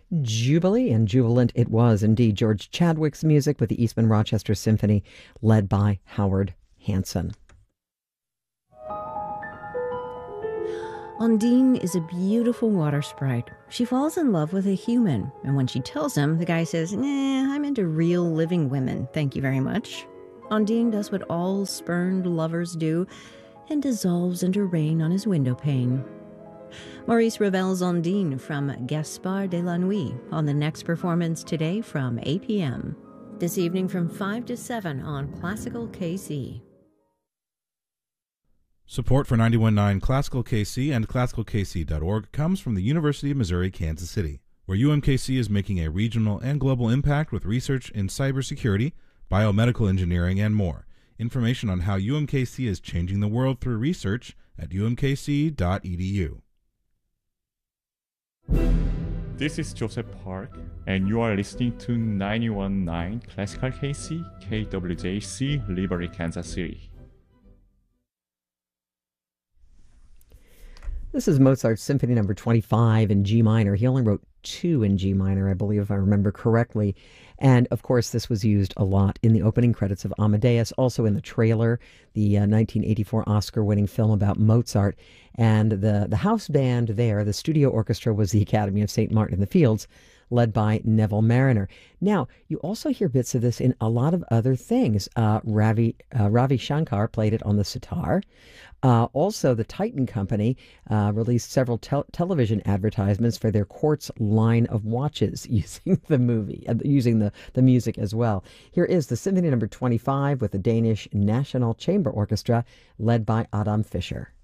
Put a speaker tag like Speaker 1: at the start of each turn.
Speaker 1: Jubilee, and jubilant it was indeed. George Chadwick's music with the Eastman Rochester Symphony, led by Howard Hanson.
Speaker 2: Undine is a beautiful water sprite. She falls in love with a human, and when she tells him, the guy says, "Nah, I'm into real living women, thank you very much." Undine does what all spurned lovers do and dissolves into rain on his windowpane. Maurice Ravel's Undine from Gaspard de la Nuit on the next performance today from 8 p.m. This evening from 5 to 7 on Classical KC.
Speaker 3: Support for 91.9 Classical KC and ClassicalKC.org comes from the University of Missouri, Kansas City, where UMKC is making a regional and global impact with research in cybersecurity, biomedical engineering, and more. Information on how UMKC is changing the world through research at umkc.edu.
Speaker 4: This is Joseph Park, and you are listening to 91.9 Classical KC, KWJC, Liberty, Kansas City.
Speaker 1: This is Mozart's Symphony Number 25 in G minor. He only wrote 2 in G minor, I believe, if I remember correctly. And, of course, this was used a lot in the opening credits of Amadeus, also in the trailer, the 1984 Oscar-winning film about Mozart. And the house band there, the studio orchestra, was the Academy of St. Martin in the Fields, led by Neville Marriner. Now, you also hear bits of this in a lot of other things. Ravi Shankar played it on the sitar. Also, the Titan Company released several television advertisements for their Quartz line of watches using the music as well. Here is the Symphony Number 25 with the Danish National Chamber Orchestra, led by Adam Fischer.